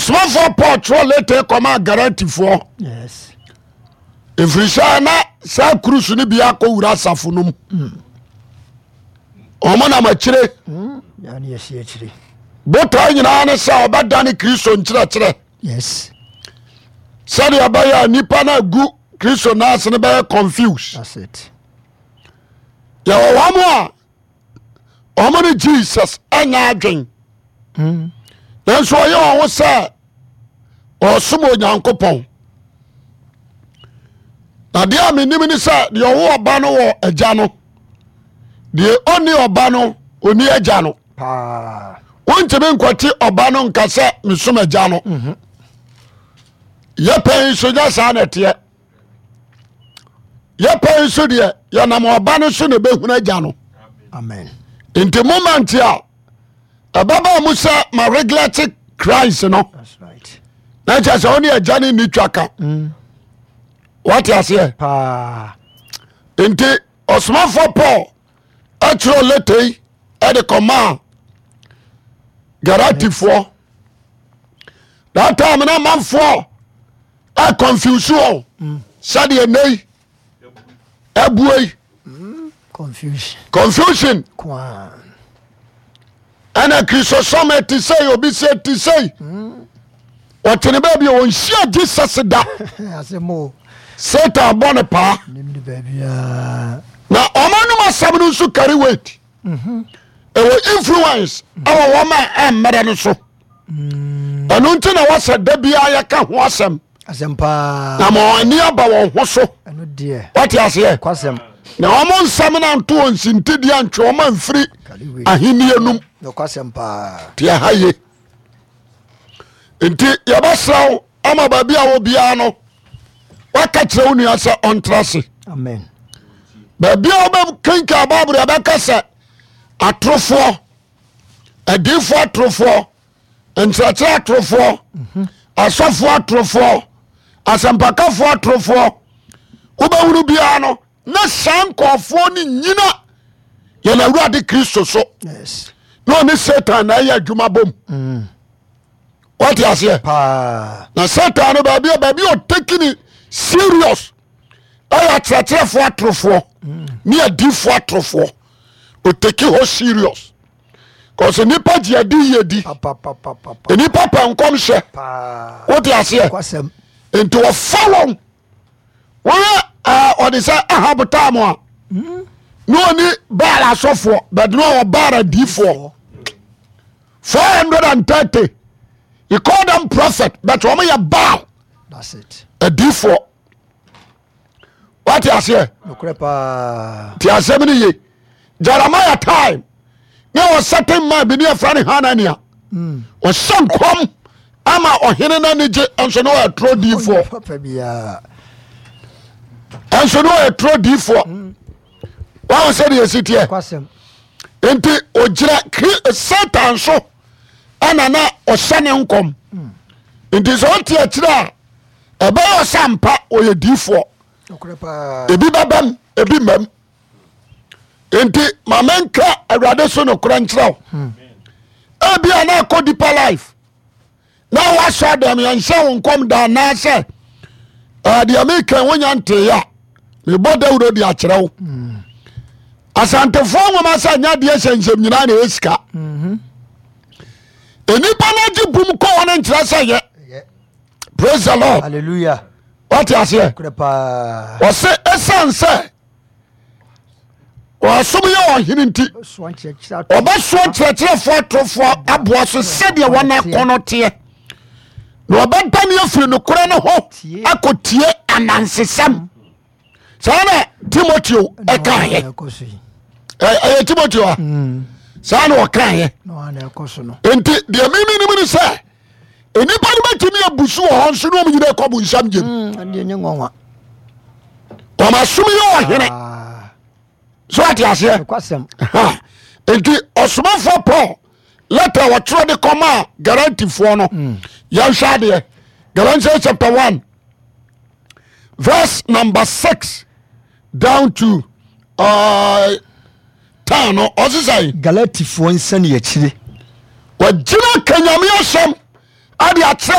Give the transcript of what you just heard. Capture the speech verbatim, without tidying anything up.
ɔsomafo Paul tro later kɔma Galatifoɔ Yes. ɛfirisɛ na saa kurusu no bia kɔwura asafo no mu ɔmo na makyire Ya ne yɛsi akyire. botae nyinaa ne sɛ ɔbɛdane Kristo nkyerɛkyerɛ Yes. sɛdeɛ ɛbɛyɛ a nnipa no agu Kristo naase no bɛyɛ confused. That's it. yɛwɔ wɔ mo a ɔmo ne Jesus ɛnyɛ adwen Mm. nanso ɔyɛ wɔ ho sɛ ɔsom Onyankopɔn. na deɛ a menim ne sɛ deɛ ɔwo ɔba no wɔ agya no deɛ ɔni ɔba no ɔni agya no. Pa. wontimi nkɔte ɔba no nka sɛ mesom agya no. yɛpɛi so nya saa na ɛteɛ yɛpɛi so deɛ yɛnam ɔba no so na bɛhunu agya no. Amen. nti moment a ɛbɛba mu sɛ ma regulate Christ no That's right. na kyɛ sɛ wo ne agya no nni twa ka wate aseɛ. Pa. nti ɔsomafo Paul ɛkyerɛ letei ɛde kɔmaa Galatifoɔ that time na manfoɔ ɛconfuse wɔ sɛdeɛ nei abuei Confusion. confusion Kwan. ɛna Kristosɔm ɛte sei obi sɛ te sei ɔtene baabi a ɔnhyia Jesus da Ase mo. Satan bɔ ne paa Nim de baby ah. na ɔma nom asɛm no nso carry weight ɛwɔ influence ɛwɔ wɔn a ɛmmɛrɛ no so ɛno nti na wɔsɛ da biara yɛka ho asɛm Asem pa. na ma ɔani aba wɔn ho so Eno dear. wɔte aseɛ Kwasem. na ɔmo nsɛm no anto wɔ nsintideɛ antwe ɔma mfiri Kaliwe. ahenniɛ nom No kwasem pa. te ɛha ye nti yɛbɛsrɛ wo ama baabi a wɔ biara no woaka kyerɛ wo nua sɛ ɔntra se Amen. baabi a wobɛkenka Bible yɛbɛka sɛ atorofoɔ adiifoɔ atorofoɔ nkyerɛkyerɛ atorofoɔ asɔfoɔ atorofoɔ asɛmpakafoɔ atorofoɔ wobɛhunu biara no na saa nkɔɔfoɔ no nyina yɛna Awurade Kristo so Yes. na ɔne Satan na ɛyɛ adwuma bom wɔte aseɛ Pa. na Satan no baabi a baabi a ɔtaki ne serious ɛyɛ akyerɛkyerɛfoɔ atorofoɔ ne adiifoɔ atorofoɔ ɔtaki hɔ serious cause nipa gye adi yɛ di Pa pa pa pa pa. pa. nipa pɛ nkɔm hyɛ Pa. wote aseɛ Kwasem. nti wɔfa wɔn wɔyɛ ɔde sɛ ahabotaa mu a na ɔni baal asɔfoɔ but na ɔwɔ baal adiifoɔ four hundred and thirty he call them prophet but wɔn yɛ baal That's it. adiifoɔ wate aseɛ No pa. te asɛm no ye Jeremiah time ne wɔ certain man bi ne yɛfra ne Hanania ɔhyɛ nkɔm ama ɔhene no ani gye nso ne ɔyɛ toro diifoɔ Papa bia. nso ne ɔyɛ toro diifoɔ wawo sɛdeɛ ɛsi teɛ Kwasem. nti ogyina Kri- Satan so ɛna na ɔhyɛ ne nkɔm nti sɛ ɔte akyirɛ a ɛbɛyɛ ɔsa mpa ɔyɛ diifoɔ No pa. ebi bɛbam ebi mam nti mamenka Awurade so nokorɛ nkyerɛ wo ebia na ɛkɔ deeper life na woasɔ dɛm yɛnhyɛ wo nkɔm da anaasɛ deɛ meka wonya nteyɛ a mebɔ Dawuro de akyerɛ wo asantefoɔ nwoma sɛ nya deɛ hyɛnhyɛm nyinaa na ɛyɛ sika enipa no gye bum kɔ wɔ no nkyerɛ sɛ yɛ Yeah. praise the Lord Hallelujah. wate aseɛ No pa. ɔse ɛsiane sɛ ɔsom yɛ ɔhene nti Swan check out. ɔbɛsoɔ kyerɛkyerɛfoɔ atorofoɔ aboa so sɛdeɛ wɔn akɔ no teɛ na ɔbɛdane afiri nokorɛ no ho akɔtie anansesɛm saa na Timoteo ɛkaeɛ ɛyɛ Timoteo a saa na ɔkaeɛ No ana ekoso no. enti deɛ memenim ne sɛ enipa no bɛtumi abusu wɔ hɔ nso ne ɔm nyina kɔbu nsam gyem Mm, ande nye nwanwa. ɔmasom yɛ ɔhene Ah. so ate aseɛ Kwasem. Ha. enti ɔsomafoɔ Paul letter wɔtwerɛ de kɔma Galatifoɔ no yɛnhwɛ adeɛ Galatians chapter one verse number six down to uh, ten no ɔse sɛ Galatifoɔ nsane yɛkyire. wɔgyina ka Nyame asɛm ade akyerɛ